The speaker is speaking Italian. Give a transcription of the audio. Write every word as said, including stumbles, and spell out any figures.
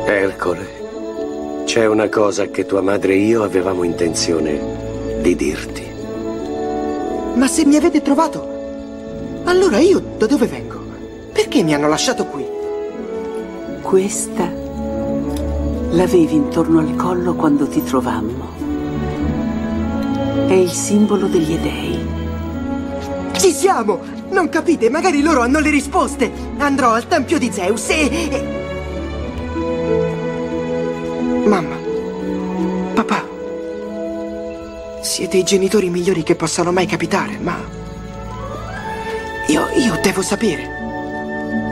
Ercole, c'è una cosa che tua madre e io avevamo intenzione di dirti. Ma se mi avete trovato, allora io da dove vengo? Perché mi hanno lasciato qui? Questa l'avevi intorno al collo quando ti trovammo. È il simbolo degli Dei. Ci siamo! Non capite? Magari loro hanno le risposte. Andrò al tempio di Zeus e... Mamma, papà, siete i genitori migliori che possano mai capitare, ma io, io devo sapere.